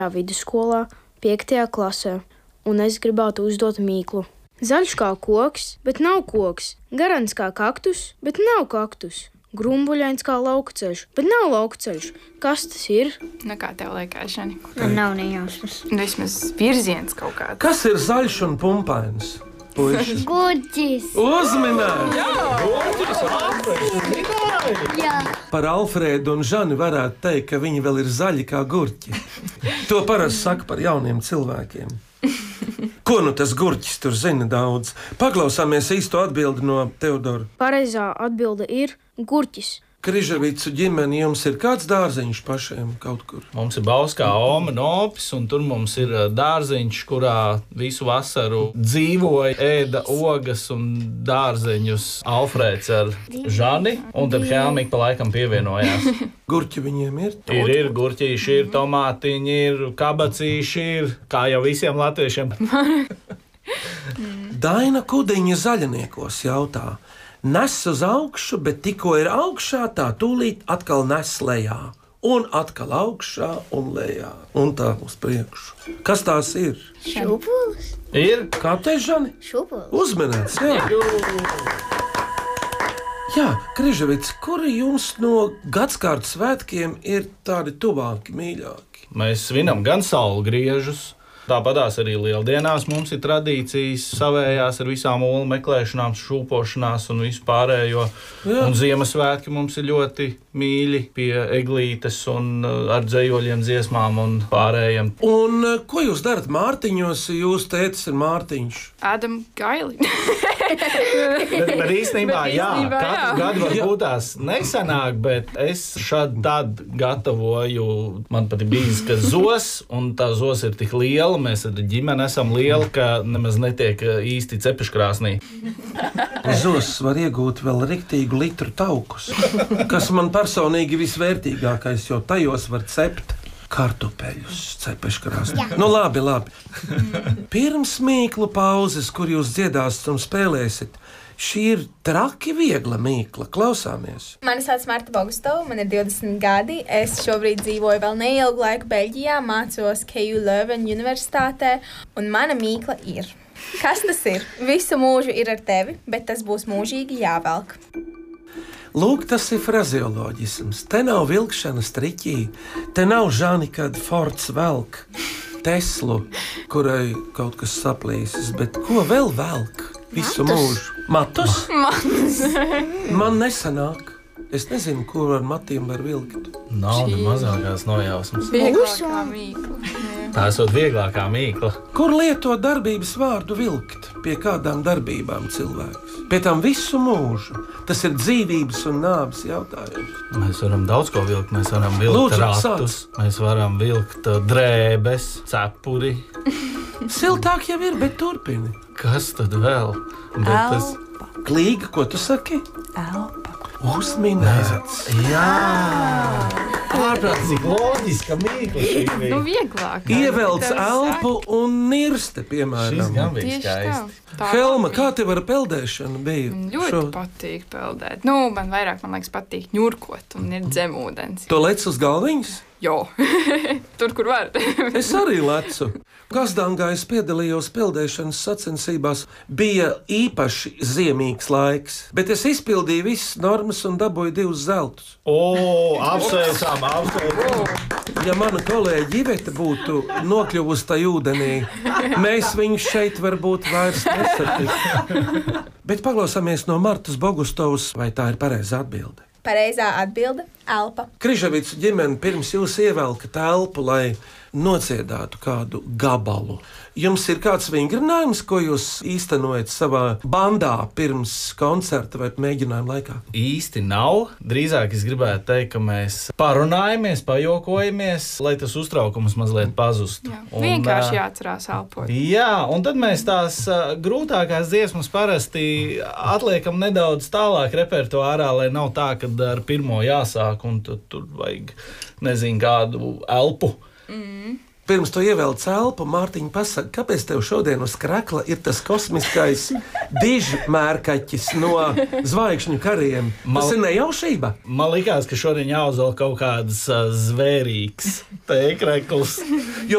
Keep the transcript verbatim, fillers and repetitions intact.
Vidusskolā, piektajā klasē, un es gribētu uzdot mīklu. Zaļš kā koks, bet nav koks, garants kā kaktus, bet nav kaktus. Grumbuļains kā laukuceļš, bet nav laukuceļš. Kas tas ir? Nu, kā tev liekas, Žani? Man nav nejausmas. Vismaz virziens kaut kāds. Kas ir zaļš un pumpains? Puiši. Gurķis! Uzminēt! Jā! Par Alfrēdu un Žani varētu teikt, ka viņi vēl ir zaļi kā gurķi. To parasti saka par jauniem cilvēkiem. Ko nu tas gurķis tur zina daudz? Paklausāmies īsto atbildi no Teodora. Pareizā atbilde ir gurķis. Križevicu ģimeni, jums ir kāds dārziņš pašiem kaut kur? Mums ir Bauskā Oma Nopis, un tur mums ir dārziņš, kurā visu vasaru dzīvoja, ēda ogas un dārzeņus Alfrēds ar Žani, un tad Helmika pa laikam pievienojās. Gurķi viņiem ir? Ir, ir gurķīši, ir tomātiņi, ir kabacīši, ir kā jau visiem latviešiem. Daina Kudiņa Zaļniekos jautā. Nes uz augšu, bet tikko ir augšā, tā tūlīt atkal nes lejā. Un atkal augšā un lejā. Un tā uz priekšu. Kas tās ir? Šūpulis! Ir? Kā te, Žani? Šūpulis! Uzmanēts, jā. Jā, Križevic, kuri jums no gadskārtu svētkiem ir tādi tuvāki, mīļāki? Mēs svinam gan saulgriežus. Tāpatās arī lieldienās mums ir tradīcijas savējās ar visām olu meklēšanām, šūpošanās un vispārējo. Jā. Un Ziemassvētki mums ir ļoti mīļi pie eglītes un ar dzējoļiem, dziesmām un pārējiem. Un ko jūs darat Mārtiņos, ja jūs tētis ir Mārtiņš? Ēdam gaili. Bet, bet īstenībā, Bet jā, īstenībā, katru jā. gadu varbūt tās nesanāk, bet es šad tad gatavoju, man pat ir bijis, ka zos, un tā zos ir tik liela, mēs ar ģimeni esam lieli, ka nemaz netiek īsti cepeškrāsnī. Zos var iegūt vēl riktīgu litru taukus, kas man personīgi visvērtīgākais, jo tajos var cept kartupeļus cepeškrāsnī. Nu labi, labi. Pirms mīklu pauzes, kur jūs dziedāsiet un spēlēsiet, šī ir traki viegla mīkla. Klausāmies. Mani sauc Marta Bogustova, man ir divdesmit gadi. Es šobrīd dzīvoju vēl neilgu laiku Beļģijā, mācos K U Leuven universitātē, un mana mīkla ir. Kas tas ir? Visu mūžu ir ar tevi, bet tas būs mūžīgi jāvelk. Lūk, tas ir frazeoloģisms. Te nav vilkšanas triķī, te nav Žani, kad Fords velk Teslu, kurai kaut kas saplīsis, bet ko vēl velk visu mūžu? Matus? Matus. Man nesanāk. Es nezinu, kur ar matiem var vilkt. Nav ne mazākās nojausmas. Vieglākā mīkla. Tā esot vieglākā mīkla. Kur lieto darbības vārdu vilkt? Pie kādām darbībām cilvēks? Pie tam visu mūžu. Tas ir dzīvības un nāves jautājums. Mēs varam daudz ko vilkt. Mēs varam vilkt Lūdzu, ratus, mēs varam vilkt uh, drēbes, cepuri. Siltāk jau ir, bet turpini. Kas tad vēl? Bet tas... Klīga, ko tu saki? Elpa. Uzminēts. Jā! Ārprātīgi loģiska mīkla šī bija. Nu, vieglāk. Ievelc Tev elpu un nirste, Šis piemēram. gan bija Tieši tā. skaisti. Tā Helma, bija. kā tev ar peldēšanu bija? Man ļoti Šo- patīk peldēt. Nu, man vairāk, man liekas, patīk ņurkot un ir dzemūdens. To lec uz galviņas? Jo, tur, kur var. Es arī lecu. Gazdangā es piedalījos peldēšanas sacensībās. Bija īpaši ziemīgs laiks, bet es izpildīju visas normas un dabūju divus zeltus. O, apsveicām, apsveicām. Ja mana kolēģe Iveta būtu nokļuvusi tajā ūdenī, mēs viņu šeit varbūt vairs nesatiktu. Bet paklausāmies no Martas Bogustovas, vai tā ir pareizā atbilde. Pareizā atbilde – elpa. Križevicu ģimene pirms jūs ievelkat elpu, lai nociedātu kādu gabalu. Jums ir kāds vingrinājums, ko jūs īstenojat savā bandā pirms koncerta vai mēģinājuma laikā? Īsti nav. Drīzāk es gribētu teikt, ka mēs parunājamies, pajokojamies, lai tas uztraukums mazliet pazustu. Jā, Un, vienkārši ā, jāatcerās elpot. Jā, un tad mēs tās uh, grūtākās dziesmas parasti atliekam nedaudz tālāk repertuārā, lai nav tā, ka ar pirmo jāsāk un tad tur vajag, nezinu, kādu elpu. Mm. Pirms tu ievelc elpu, Mārtiņa pasaka, kāpēc tev šodien uz krakla ir tas kosmiskais dižmērkaķis no zvaigžņu kariem? Mal- Tas ir nejaušība. Man likās, ka šodien jāuzvelk kaut kāds uh, zvērīgs tēkrekls.